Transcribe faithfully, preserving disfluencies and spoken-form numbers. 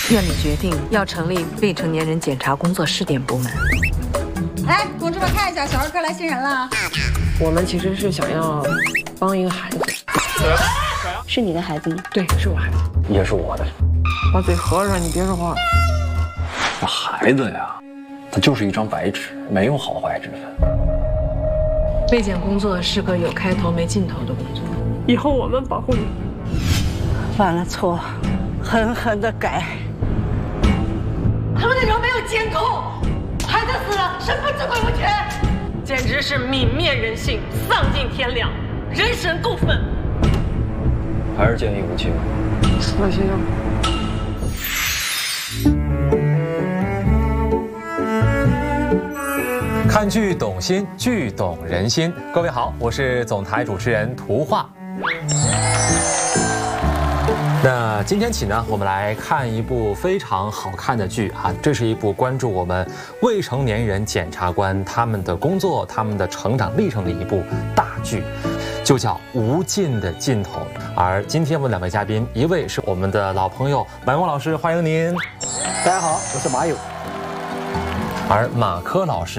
院里决定要成立未成年人检查工作试点部门。 来，同志们看一下，小儿科来新人了。 我们其实是想要帮一个孩子。 是你的孩子吗？ 对，是我孩子， 也是我的。 把嘴合上，你别说话。 这孩子呀，他就是一张白纸，没有好坏之分。 卫检工作是个有开头没尽头的工作， 以后我们保护你。 犯了错，狠狠的改。 他们那边没有监控，孩子死了，神不知鬼不觉， 简直是泯灭人性，丧尽天良，人神共愤。 还是见义勇气吧。 那行。 看剧懂心，剧懂人心。各位好，我是总台主持人图画。那今天起呢，我们来看一部非常好看的剧啊，这是一部关注我们未成年人检察官他们的工作、他们的成长历程的一部大剧，就叫《无尽的尽头》。而今天我们两位嘉宾，一位是我们的老朋友马勇老师，欢迎您。 大家好，我是马勇。 而马科老师